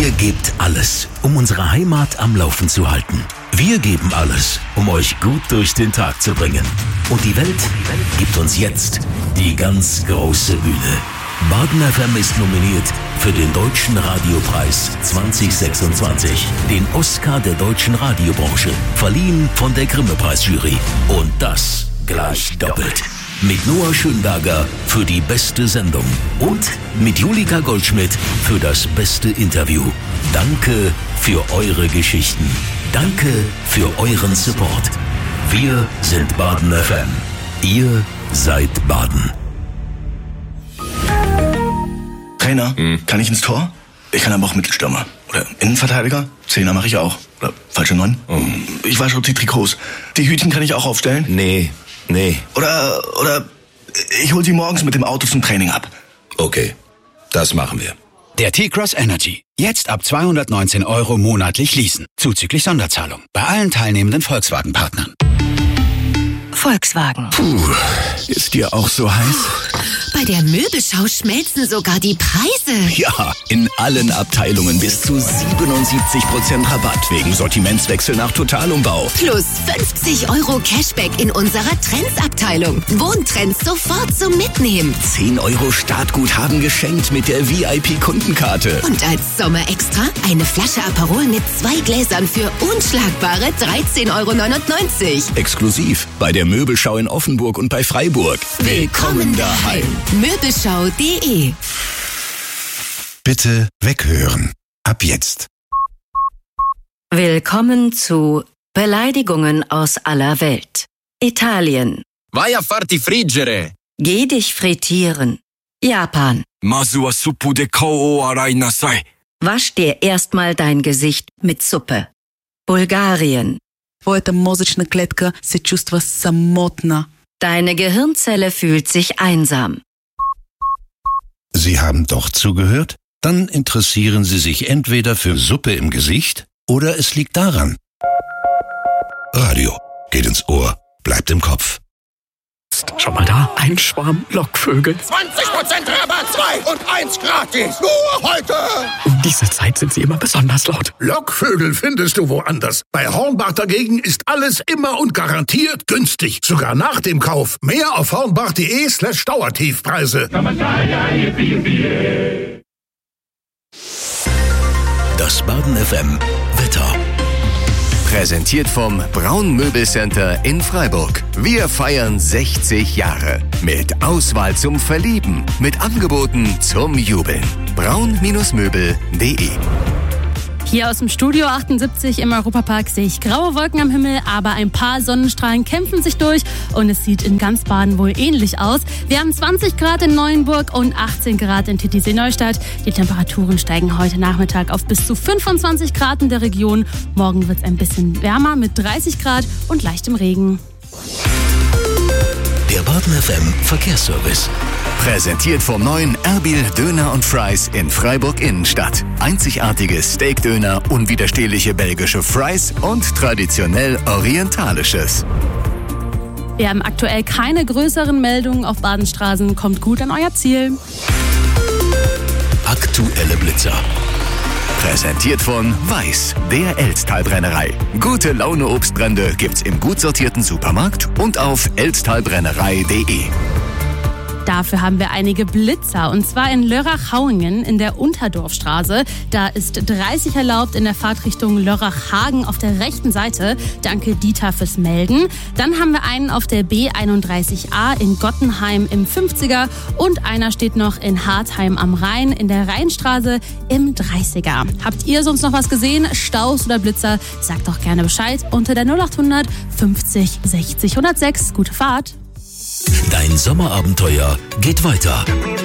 Ihr gebt alles, um unsere Heimat am Laufen zu halten. Wir geben alles, um euch gut durch den Tag zu bringen. Und die Welt gibt uns jetzt die ganz große Bühne. Baden FM ist nominiert für den Deutschen Radiopreis 2026, den Oscar der deutschen Radiobranche, verliehen von der Grimme-Preisjury. Und das gleich doppelt. Mit Noah Schönberger für die beste Sendung und mit Julika Goldschmidt für das beste Interview. Danke für eure Geschichten. Danke für euren Support. Wir sind Baden FM. Ihr seid Baden. Trainer, kann ich ins Tor? Ich kann aber auch Mittelstürmer. Oder Innenverteidiger? Zehner mache ich auch. Oder falsche 9? Ich wasche die Trikots. Die Hütchen kann ich auch aufstellen? Nee. Oder ich hol sie morgens mit dem Auto zum Training ab. Okay, das machen wir. Der T-Cross Energy. Jetzt ab 219 € monatlich leasen. Zuzüglich Sonderzahlung. Bei allen teilnehmenden Volkswagen-Partnern. Volkswagen. Puh, ist dir auch so heiß? Bei der Möbelschau schmelzen sogar die Preise. Ja, in allen Abteilungen bis zu 77% Rabatt wegen Sortimentswechsel nach Totalumbau. Plus 50 € Cashback in unserer Trends-Abteilung. Wohntrends sofort zum Mitnehmen. 10 € Startguthaben geschenkt mit der VIP-Kundenkarte. Und als Sommerextra eine Flasche Aperol mit 2 Gläsern für unschlagbare 13,99 €. Exklusiv bei der Möbelschau in Offenburg und bei Freiburg. Willkommen daheim. Möbelschau.de. Bitte weghören. Ab jetzt. Willkommen zu Beleidigungen aus aller Welt. Italien. Vai a farti friggere. Geh dich frittieren. Japan. Masu wa suppu de kao o arai nasai. Wasch dir erstmal dein Gesicht mit Suppe. Bulgarien. Твоята мозъчна клетка се чувства самотна. Deine Gehirnzelle fühlt sich einsam. Sie haben doch zugehört? Dann interessieren Sie sich entweder für Suppe im Gesicht oder es liegt daran. Radio geht ins Ohr, bleibt im Kopf. Schon mal da? Ein Schwarm Lockvögel. 20% Rabatt, 2 und 1 gratis. Nur heute. Um diese Zeit sind sie immer besonders laut. Lockvögel findest du woanders. Bei Hornbach dagegen ist alles immer und garantiert günstig. Sogar nach dem Kauf. Mehr auf hornbach.de/Dauertiefpreise. Das Baden FM Wetter. Präsentiert vom Braun Möbelcenter in Freiburg. Wir feiern 60 Jahre. Mit Auswahl zum Verlieben. Mit Angeboten zum Jubeln. braun-möbel.de. Hier aus dem Studio 78 im Europapark sehe ich graue Wolken am Himmel, aber ein paar Sonnenstrahlen kämpfen sich durch und es sieht in ganz Baden wohl ähnlich aus. Wir haben 20 Grad in Neuenburg und 18 Grad in Titisee-Neustadt. Die Temperaturen steigen heute Nachmittag auf bis zu 25 Grad in der Region. Morgen wird es ein bisschen wärmer mit 30 Grad und leichtem Regen. Der Baden FM Verkehrsservice. Präsentiert vom neuen Erbil Döner und Fries in Freiburg Innenstadt. Einzigartiges Steakdöner, unwiderstehliche belgische Fries und traditionell orientalisches. Wir haben aktuell keine größeren Meldungen auf Badenstraßen. Kommt gut an euer Ziel. Aktuelle Blitzer. Präsentiert von Weiß, der Elztalbrennerei. Gute Laune Obstbrände gibt's im gut sortierten Supermarkt und auf elztalbrennerei.de. Dafür haben wir einige Blitzer, und zwar in Lörrach-Hauingen in der Unterdorfstraße. Da ist 30 erlaubt in der Fahrtrichtung Lörrach-Hagen auf der rechten Seite. Danke Dieter fürs Melden. Dann haben wir einen auf der B31A in Gottenheim im 50er und einer steht noch in Hartheim am Rhein in der Rheinstraße im 30er. Habt ihr sonst noch was gesehen? Staus oder Blitzer? Sagt doch gerne Bescheid unter der 0800 50 60 106. Gute Fahrt! Dein Sommerabenteuer geht weiter.